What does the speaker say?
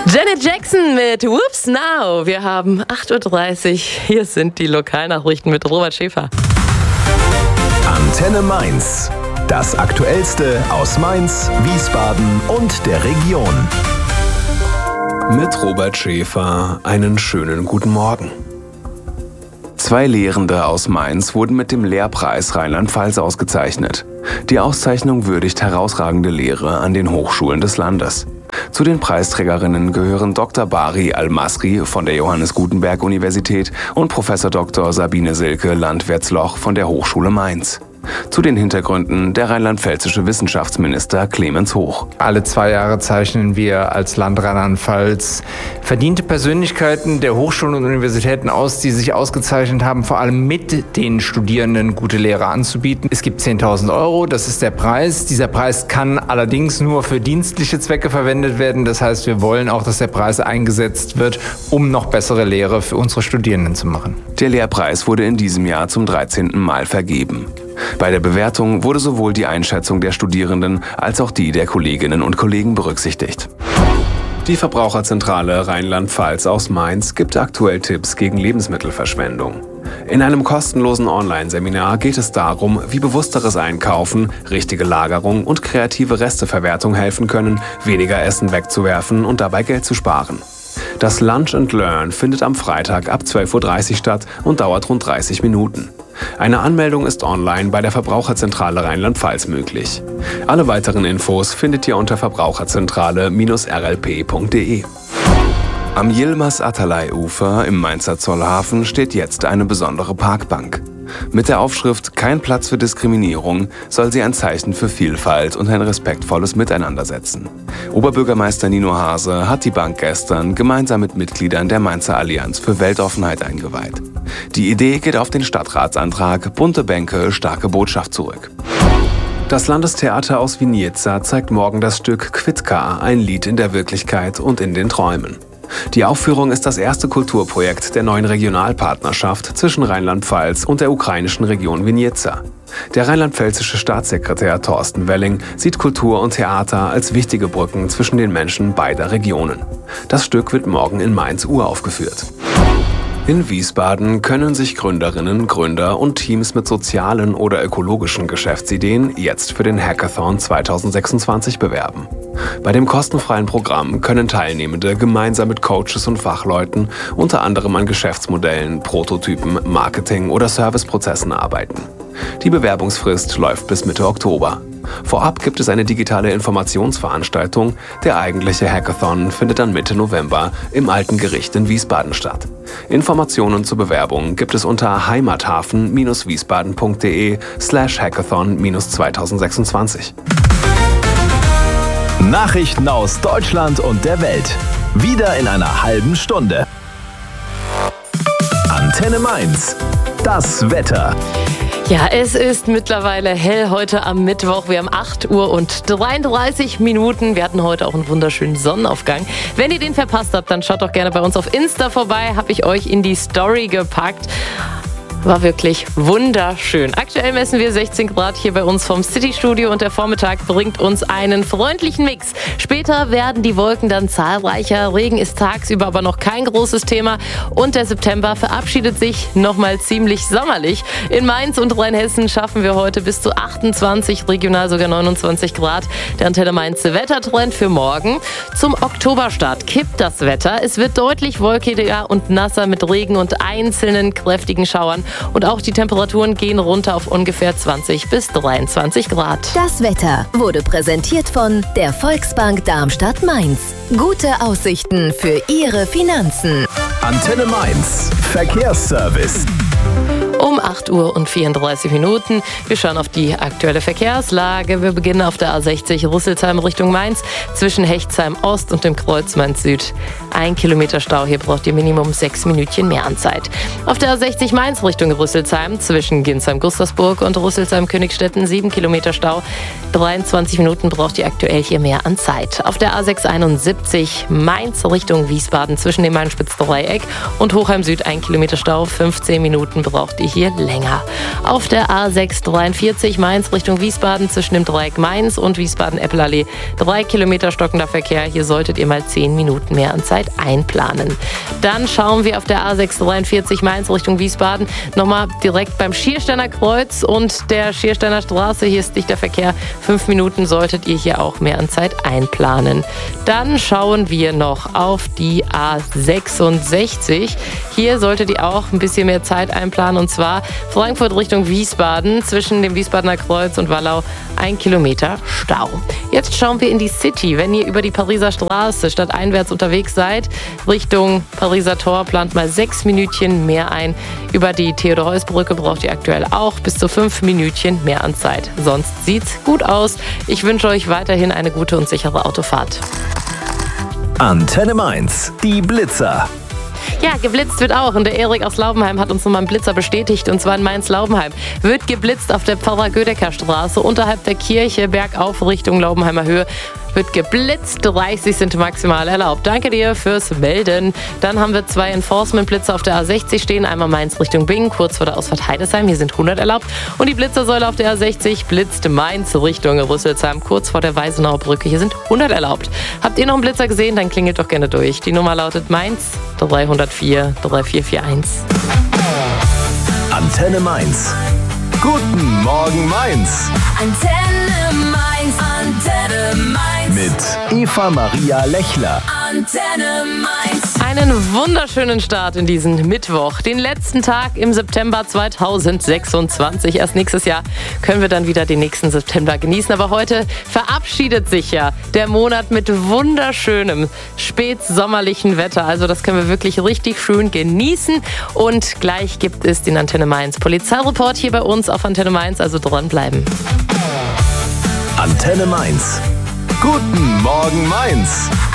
Janet Jackson mit Whoops Now. Wir haben 8.30 Uhr. Hier sind die Lokalnachrichten mit Robert Schäfer. Antenne Mainz. Das Aktuellste aus Mainz, Wiesbaden und der Region. Mit Robert Schäfer einen schönen guten Morgen. 2 Lehrende aus Mainz wurden mit dem Lehrpreis Rheinland-Pfalz ausgezeichnet. Die Auszeichnung würdigt herausragende Lehre an den Hochschulen des Landes. Zu den Preisträgerinnen gehören Dr. Bari Al-Masri von der Johannes Gutenberg Universität und Prof. Dr. Sabine Silke Landwärtsloch von der Hochschule Mainz. Zu den Hintergründen der rheinland-pfälzische Wissenschaftsminister Clemens Hoch. Alle 2 Jahre zeichnen wir als Land Rheinland-Pfalz verdiente Persönlichkeiten der Hochschulen und Universitäten aus, die sich ausgezeichnet haben, vor allem mit den Studierenden gute Lehre anzubieten. Es gibt 10.000 €, das ist der Preis. Dieser Preis kann allerdings nur für dienstliche Zwecke verwendet werden. Das heißt, wir wollen auch, dass der Preis eingesetzt wird, um noch bessere Lehre für unsere Studierenden zu machen. Der Lehrpreis wurde in diesem Jahr zum 13. Mal vergeben. Bei der Bewertung wurde sowohl die Einschätzung der Studierenden als auch die der Kolleginnen und Kollegen berücksichtigt. Die Verbraucherzentrale Rheinland-Pfalz aus Mainz gibt aktuell Tipps gegen Lebensmittelverschwendung. In einem kostenlosen Online-Seminar geht es darum, wie bewussteres Einkaufen, richtige Lagerung und kreative Resteverwertung helfen können, weniger Essen wegzuwerfen und dabei Geld zu sparen. Das Lunch and Learn findet am Freitag ab 12.30 Uhr statt und dauert rund 30 Minuten. Eine Anmeldung ist online bei der Verbraucherzentrale Rheinland-Pfalz möglich. Alle weiteren Infos findet ihr unter verbraucherzentrale-rlp.de. Am Yilmaz-Atalay-Ufer im Mainzer Zollhafen steht jetzt eine besondere Parkbank. Mit der Aufschrift "Kein Platz für Diskriminierung" soll sie ein Zeichen für Vielfalt und ein respektvolles Miteinander setzen. Oberbürgermeister Nino Hase hat die Bank gestern gemeinsam mit Mitgliedern der Mainzer Allianz für Weltoffenheit eingeweiht. Die Idee geht auf den Stadtratsantrag "Bunte Bänke, starke Botschaft" zurück. Das Landestheater aus Vinieca zeigt morgen das Stück Kvitka, ein Lied in der Wirklichkeit und in den Träumen. Die Aufführung ist das erste Kulturprojekt der neuen Regionalpartnerschaft zwischen Rheinland-Pfalz und der ukrainischen Region Vinieca. Der rheinland-pfälzische Staatssekretär Thorsten Welling sieht Kultur und Theater als wichtige Brücken zwischen den Menschen beider Regionen. Das Stück wird morgen in Mainz uraufgeführt. In Wiesbaden können sich Gründerinnen, Gründer und Teams mit sozialen oder ökologischen Geschäftsideen jetzt für den Hackathon 2026 bewerben. Bei dem kostenfreien Programm können Teilnehmende gemeinsam mit Coaches und Fachleuten unter anderem an Geschäftsmodellen, Prototypen, Marketing- oder Serviceprozessen arbeiten. Die Bewerbungsfrist läuft bis Mitte Oktober. Vorab gibt es eine digitale Informationsveranstaltung. Der eigentliche Hackathon findet dann Mitte November im Alten Gericht in Wiesbaden statt. Informationen zur Bewerbung gibt es unter heimathafen-wiesbaden.de/hackathon-2026. Nachrichten aus Deutschland und der Welt. Wieder in einer halben Stunde. Antenne Mainz. Das Wetter. Ja, es ist mittlerweile hell heute am Mittwoch. Wir haben 8:33 Uhr. Wir hatten heute auch einen wunderschönen Sonnenaufgang. Wenn ihr den verpasst habt, dann schaut doch gerne bei uns auf Insta vorbei. Habe ich euch in die Story gepackt. War wirklich wunderschön. Aktuell messen wir 16 Grad hier bei uns vom City-Studio und der Vormittag bringt uns einen freundlichen Mix. Später werden die Wolken dann zahlreicher. Regen ist tagsüber aber noch kein großes Thema und der September verabschiedet sich nochmal ziemlich sommerlich. In Mainz und Rheinhessen schaffen wir heute bis zu 28, regional sogar 29 Grad. Der Antenne Mainz Wettertrend für morgen. Zum Oktoberstart kippt das Wetter. Es wird deutlich wolkiger und nasser mit Regen und einzelnen kräftigen Schauern. Und auch die Temperaturen gehen runter auf ungefähr 20 bis 23 Grad. Das Wetter wurde präsentiert von der Volksbank Darmstadt-Mainz. Gute Aussichten für Ihre Finanzen. Antenne Mainz. Verkehrsservice. Um 8:34 Uhr. Wir schauen auf die aktuelle Verkehrslage. Wir beginnen auf der A60 Rüsselsheim Richtung Mainz zwischen Hechtsheim Ost und dem Kreuz Mainz Süd. 1 Kilometer Stau, hier braucht ihr Minimum 6 Minütchen mehr an Zeit. Auf der A60 Mainz Richtung Rüsselsheim zwischen Ginsheim-Gustersburg und Rüsselsheim-Königstetten 7 Kilometer Stau. 23 Minuten braucht ihr aktuell hier mehr an Zeit. Auf der A671 Mainz Richtung Wiesbaden zwischen dem Main-Spitz-Dreieck und Hochheim Süd 1 Kilometer Stau. 15 Minuten braucht ihr hier länger. Auf der A643 Mainz Richtung Wiesbaden zwischen dem Dreieck Mainz und Wiesbaden-Eppelallee 3 Kilometer stockender Verkehr. Hier solltet ihr mal 10 Minuten mehr an Zeit einplanen. Dann schauen wir auf der A643 Mainz Richtung Wiesbaden nochmal direkt beim Schiersteiner Kreuz und der Schiersteiner Straße. Hier ist dichter Verkehr. 5 Minuten solltet ihr hier auch mehr an Zeit einplanen. Dann schauen wir noch auf die A66. Hier solltet ihr auch ein bisschen mehr Zeit einplanen, und zwar Frankfurt Richtung Wiesbaden zwischen dem Wiesbadener Kreuz und Wallau 1 Kilometer Stau. Jetzt schauen wir in die City. Wenn ihr über die Pariser Straße stadteinwärts unterwegs seid, Richtung Pariser Tor, plant mal 6 Minütchen mehr ein. Über die Theodor-Heuss-Brücke braucht ihr aktuell auch bis zu 5 Minütchen mehr an Zeit. Sonst sieht's gut aus. Ich wünsche euch weiterhin eine gute und sichere Autofahrt. Antenne Mainz, die Blitzer. Ja, geblitzt wird auch. Und der Erik aus Laubenheim hat uns nochmal einen Blitzer bestätigt. Und zwar in Mainz-Laubenheim. Wird geblitzt auf der Pfarrer-Gödecker-Straße unterhalb der Kirche, bergauf Richtung Laubenheimer Höhe. Wird geblitzt, 30 sind maximal erlaubt. Danke dir fürs Melden. Dann haben wir 2 Enforcement-Blitzer auf der A60 stehen. Einmal Mainz Richtung Bingen, kurz vor der Ausfahrt Heidesheim. Hier sind 100 erlaubt. Und die Blitzersäule auf der A60 blitzt Mainz Richtung Rüsselsheim, kurz vor der Weisenauer Brücke. Hier sind 100 erlaubt. Habt ihr noch einen Blitzer gesehen? Dann klingelt doch gerne durch. Die Nummer lautet Mainz 304 3441. Antenne Mainz. Guten Morgen Mainz. Antenne Mainz, Antenne Mainz. Mit Eva Maria Lechler. Antenne Mainz. Einen wunderschönen Start in diesen Mittwoch. Den letzten Tag im September 2026. Erst nächstes Jahr können wir dann wieder den nächsten September genießen. Aber heute verabschiedet sich ja der Monat mit wunderschönem spätsommerlichen Wetter. Also das können wir wirklich richtig schön genießen. Und gleich gibt es den Antenne Mainz Polizeireport hier bei uns auf Antenne Mainz. Also dranbleiben. Antenne Mainz. Guten Morgen Mainz.